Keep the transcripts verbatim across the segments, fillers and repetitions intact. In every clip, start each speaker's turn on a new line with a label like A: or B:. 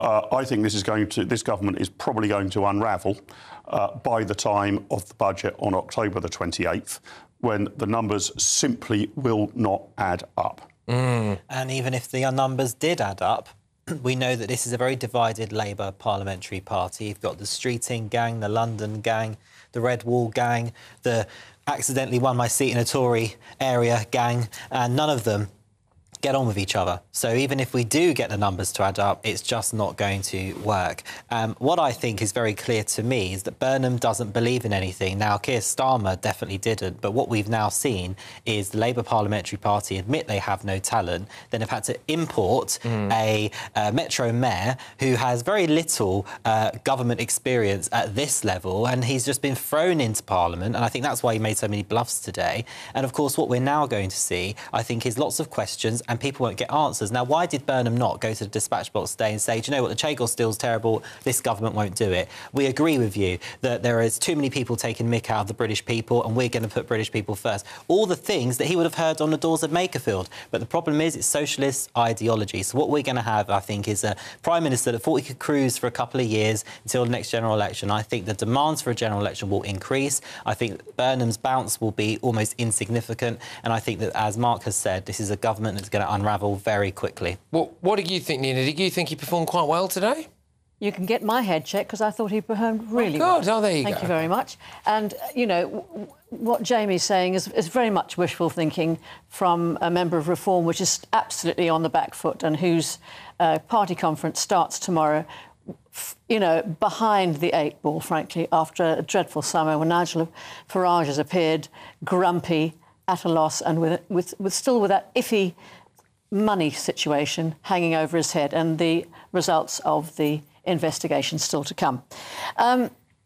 A: Uh, I think this is going to. This government is probably going to unravel uh, by the time of the budget on October the twenty-eighth, when the numbers simply will not add up.
B: Mm. And even if the numbers did add up, we know that this is a very divided Labour parliamentary party. You've got the Streeting gang, the London gang, the Red Wall gang, the accidentally won my seat in a Tory area gang, and none of them get on with each other. So even if we do get the numbers to add up, it's just not going to work. Um, what I think is very clear to me is that Burnham doesn't believe in anything. Now, Keir Starmer definitely didn't, but what we've now seen is the Labour Parliamentary Party admit they have no talent, then have had to import mm. a uh, Metro Mayor who has very little uh, government experience at this level, and he's just been thrown into Parliament, and I think that's why he made so many bluffs today. And, of course, what we're now going to see, I think, is lots of questions and people won't get answers. Now, why did Burnham not go to the dispatch box today and say, do you know what, the Chagos deal's terrible, this government won't do it? We agree with you that there is too many people taking mick out of the British people and we're going to put British people first. All the things that he would have heard on the doors of Makerfield. But the problem is it's socialist ideology. So what we're going to have, I think, is a Prime Minister that thought he could cruise for a couple of years until the next general election. I think the demands for a general election will increase. I think Burnham's bounce will be almost insignificant. And I think that, as Mark has said, this is a government that's going to unravel very quickly.
C: Well, what do you think, Nina? Did you think he performed quite well today?
D: You can get my head checked because I thought he performed really
C: oh, God.
D: well.
C: Oh, there you
D: Thank
C: go.
D: you very much. And, you know, w what Jamie's saying is, is very much wishful thinking from a member of Reform, which is absolutely on the back foot and whose uh, party conference starts tomorrow, you know, behind the eight ball, frankly, after a dreadful summer when Nigel Farage has appeared grumpy, at a loss, and with, with, with still with that iffy money situation hanging over his head and the results of the investigation still to come. Um,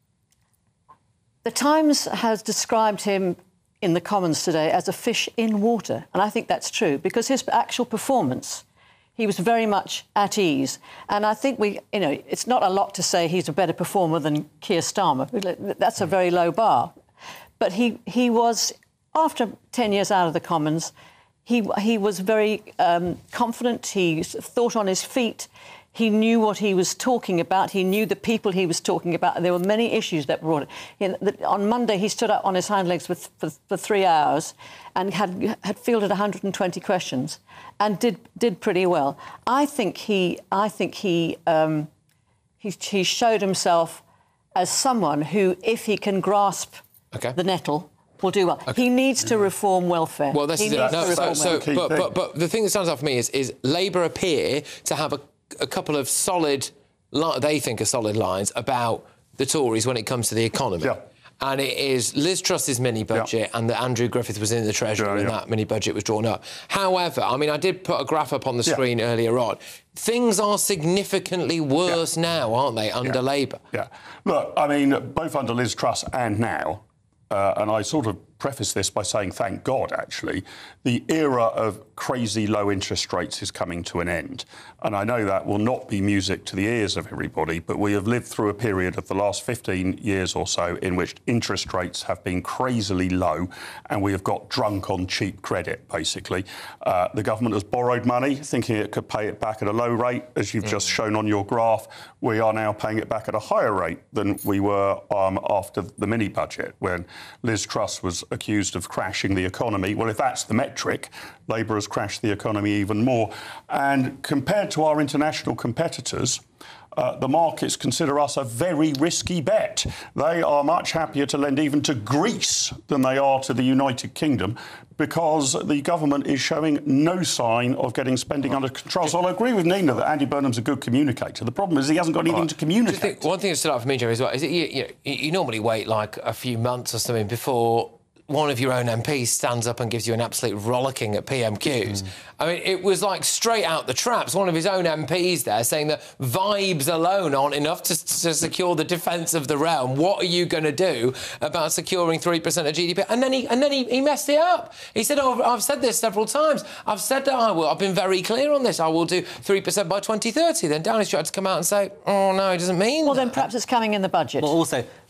D: the Times has described him in the Commons today as a fish in water, and I think that's true because his actual performance, he was very much at ease. And I think we, you know, it's not a lot to say he's a better performer than Keir Starmer. That's a very low bar. But he, he was, after ten years out of the Commons, He, he was very um, confident, he thought on his feet, he knew what he was talking about, he knew the people he was talking about, and there were many issues that brought it. On Monday, he stood up on his hind legs for, for, for three hours and had, had fielded one hundred twenty questions and did, did pretty well. I think he, I think he, um, he, he showed himself as someone who, if he can grasp okay. the nettle, will do well. Okay. He needs to reform welfare.
C: Well, this
D: he
C: is it. No, so, so, but, but, but the thing that stands out for me is, is Labour appear to have a, a couple of solid, they think are solid lines about the Tories when it comes to the economy.
A: Yeah.
C: And it is Liz Truss's mini-budget yeah. and that Andrew Griffith was in the Treasury yeah, when yeah. that mini-budget was drawn up. However, I mean, I did put a graph up on the screen yeah. earlier on. Things are significantly worse yeah. now, aren't they, under yeah. Labour?
A: Yeah. Look, I mean, both under Liz Truss and now, Uh, and I sort of preface this by saying, thank God, actually, the era of crazy low interest rates is coming to an end. And I know that will not be music to the ears of everybody, but we have lived through a period of the last fifteen years or so in which interest rates have been crazily low and we have got drunk on cheap credit, basically. Uh, the government has borrowed money, thinking it could pay it back at a low rate. As you've mm. just shown on your graph, we are now paying it back at a higher rate than we were um, after the mini-budget, when Liz Truss was accused of crashing the economy. Well, if that's the metric, Labour has crashed the economy even more. And compared to our international competitors, uh, the markets consider us a very risky bet. They are much happier to lend even to Greece than they are to the United Kingdom, because the government is showing no sign of getting spending under control. So I'll agree with Nina that Andy Burnham's a good communicator. The problem is he hasn't got anything right. to communicate.
C: Think, one thing that stood out for me, Joe, as well, is that you, you, you normally wait like a few months or something before one of your own M Ps stands up and gives you an absolute rollicking at P M Qs. Mm. I mean, it was like straight out the traps. One of his own M Ps there saying that vibes alone aren't enough to, to secure the defence of the realm. What are you going to do about securing three percent of G D P? And then he and then he, he messed it up. He said, oh, I've said this several times. I've said that I will. I've been very clear on this. I will do three percent by twenty thirty. Then Downing Street had to come out and say, oh, no, he doesn't mean
D: Well,
C: that.
D: then perhaps it's coming in the budget.
B: Well, also,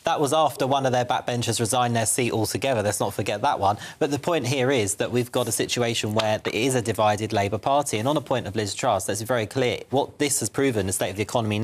B: That was after one of their backbenchers resigned their seat altogether. Let's not forget that one. But the point here is that we've got a situation where it is a divided Labour Party. And on a point of Liz Truss, that's very clear. What this has proven, the state of the economy